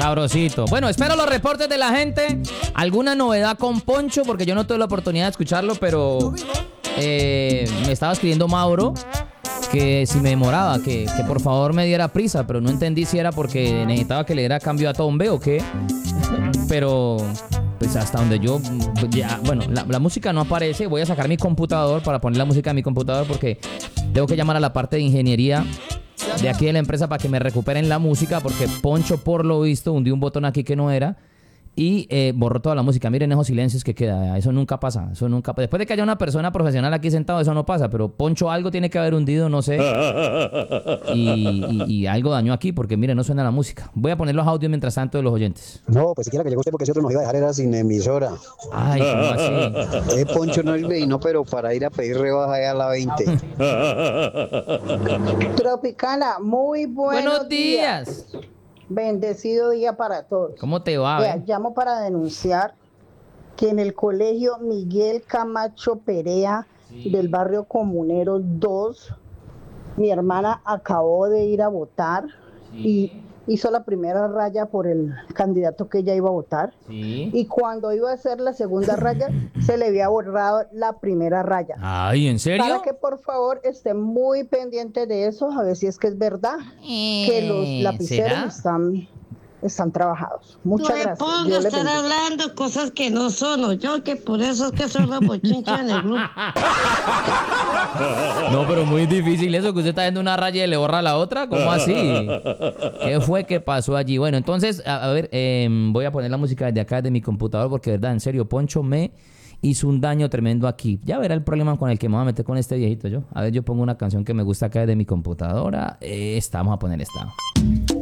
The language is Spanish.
Sabrosito. Bueno, espero los reportes de la gente. ¿Alguna novedad con Poncho? Porque yo no tuve la oportunidad de escucharlo, pero me estaba escribiendo Mauro que si me demoraba, que por favor me diera prisa, pero no entendí si era porque necesitaba que le diera cambio a Tombe o qué. Pero pues hasta donde yo ya, bueno, la música no aparece. Voy a sacar mi computador para poner la música en mi computador porque tengo que llamar a la parte de ingeniería de aquí de la empresa para que me recuperen la música, porque Poncho, por lo visto, hundió un botón aquí que no era y borró toda la música. Miren esos silencios que queda. Eso nunca pasa. Eso nunca. Después de que haya una persona profesional aquí sentado, eso no pasa. Pero Poncho algo tiene que haber hundido, no sé. Y algo dañó aquí, porque miren, no suena la música. Voy a poner los audios mientras tanto de los oyentes. No, pues siquiera que llegó usted porque ese otro nos iba a dejar era sin emisora. Ay, ¿cómo así? Poncho no es vino, pero para ir a pedir rebaja allá a la 20. Tropicana, muy buenos días. Bendecido día para todos. ¿Cómo te va? Vea, llamo para denunciar que en el colegio Miguel Camacho Perea del barrio Comunero 2, mi hermana acabó de ir a votar y hizo la primera raya por el candidato que ella iba a votar. Y cuando iba a hacer la segunda raya, se le había borrado la primera raya. Ay, ¿en serio? Para que por favor esté muy pendiente de eso, a ver si es que es verdad que los lapiceros están trabajajados. Muchas gracias. No me pongas a estar hablando cosas que no son, yo que por eso es que soy la bochincha en el grupo. No, pero muy difícil eso, que usted está viendo una raya y le borra la otra. ¿Cómo así? ¿Qué fue que pasó allí? Bueno, entonces, a ver, voy a poner la música desde acá, desde mi computador, porque de verdad, en serio, Poncho me hizo un daño tremendo aquí. Ya verá el problema con el que me voy a meter con este viejito yo. A ver, yo pongo una canción que me gusta acá desde mi computadora. Vamos a poner esta.